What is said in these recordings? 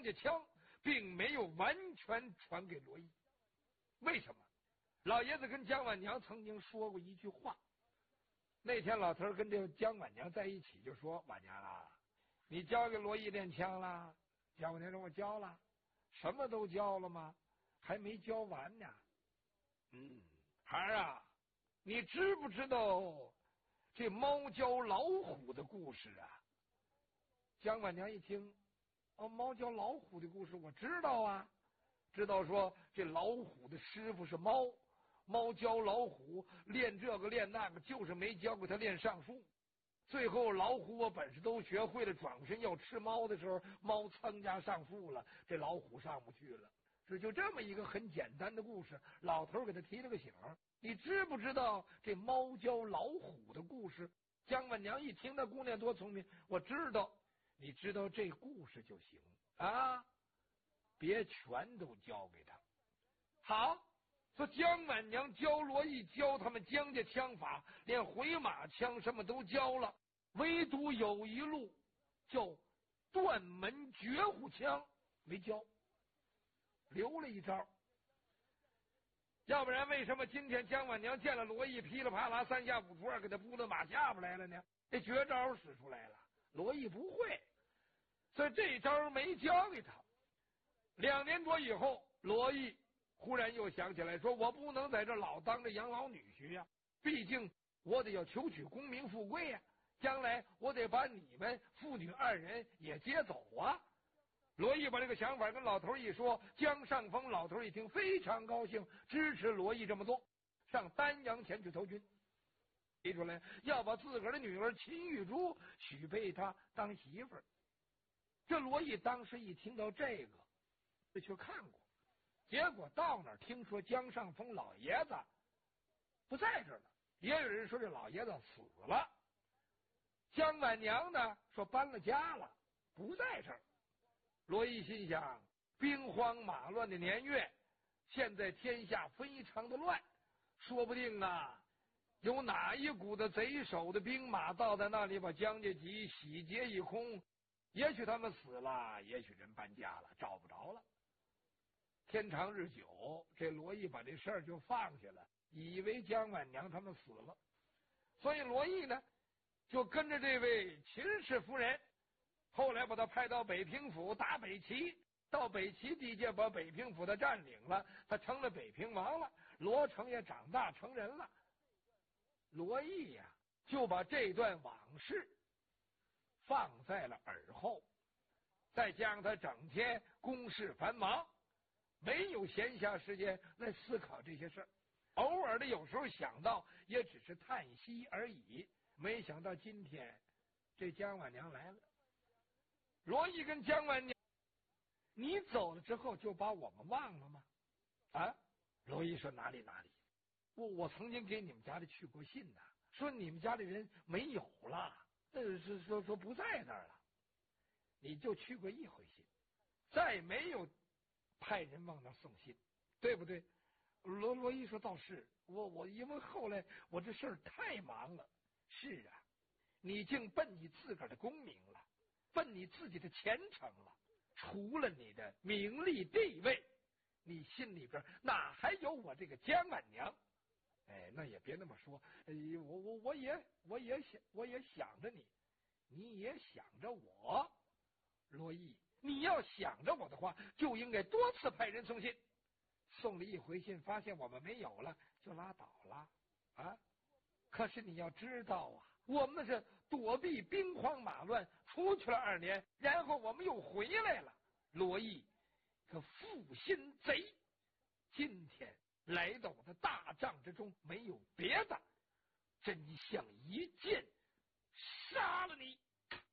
家枪并没有完全传给罗毅。为什么？老爷子跟姜婉娘曾经说过一句话。那天老头跟这个姜婉娘在一起，就说：“婉娘啊，你教给罗毅练枪了？”姜婉娘说：“我教了。”什么都教了吗？还没教完呢。孩儿啊，你知不知道这猫教老虎的故事啊？姜婉娘一听，猫教老虎的故事我知道啊，知道说这老虎的师傅是猫，猫教老虎练这个练那个，就是没教给他练上树。最后老虎我本事都学会了，转过身要吃猫的时候，猫噌家上树了，这老虎上不去了。就这么一个很简单的故事，老头给他提了个醒。你知不知道这猫教老虎的故事？姜婉娘一听，那姑娘多聪明，我知道。你知道这故事就行啊，别全都教给他。好，说姜婉娘教罗毅教他们姜家枪法，连回马枪什么都教了，唯独有一路叫断门绝户枪没教，留了一招。要不然为什么今天姜婉娘见了罗毅，噼里啪啦三下五除二给他扑到马下边来了呢？这绝招使出来了，罗毅不会，所以这招没教给他。2年多以后，罗毅忽然又想起来，说我不能在这老当着养老女婿呀，毕竟我得要求取功名富贵呀，将来我得把你们父女2人也接走啊。罗毅把这个想法跟老头一说，姜尚峰老头一听非常高兴，支持罗毅这么做，上丹阳前去投军，提出来要把自个儿的女儿秦玉珠许配他当媳妇儿。这罗毅当时一听到这个，就去看过，结果到那儿听说姜尚峰老爷子不在这儿了，也有人说这老爷子死了。姜婉娘呢说搬了家了，不在这儿。罗毅心想，兵荒马乱的年月，现在天下非常的乱，说不定啊，有哪一股的贼首的兵马到在那里，把姜家集洗劫一空，也许他们死了，也许人搬家了，找不着了。天长日久，这罗毅把这事儿就放下了，以为姜婉娘他们死了，所以罗毅呢就跟着这位秦氏夫人，后来把他派到北平府打北齐，到北齐地界把北平府他占领了，他成了北平王了，罗成也长大成人了。罗毅呀就把这段往事放在了耳后，再加上他整天公事繁忙，没有闲暇时间来思考这些事儿，偶尔的有时候想到也只是叹息而已。没想到今天这姜婉娘来了，罗毅跟姜婉娘，你走了之后就把我们忘了吗？啊？罗毅说哪里，我曾经给你们家里去过信呐，说你们家里人没有了，说不在那儿了。你就去过一回信，再没有派人往那儿送信，对不对？罗毅说倒是，我因为后来我这事儿太忙了。是啊，你竟奔你自个儿的功名了，奔你自己的前程了，除了你的名利地位，你心里边哪还有我这个姜婉娘？哎，那也别那么说，我也想着你，你也想着我。罗毅，你要想着我的话，就应该多次派人送信，送了一回信，发现我们没有了，就拉倒了啊。可是你要知道啊，我们那是躲避兵荒马乱，出去了2年，然后我们又回来了。罗毅，个负心贼，今天来到我的大帐之中，没有别的，真想一剑杀了你。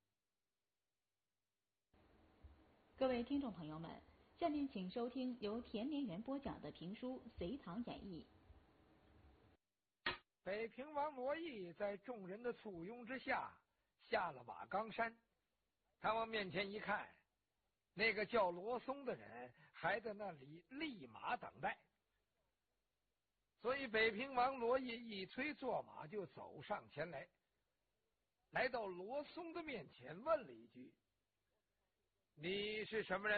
各位听众朋友们，下面请收听由田连元播讲的评书《隋唐演义》。 北平王罗毅在众人的簇拥之下下了瓦岗山，他往面前一看，那个叫罗松的人还在那里立马等待，所以北平王罗毅一催坐马就走上前来，来到罗松的面前问了一句：“你是什么人？”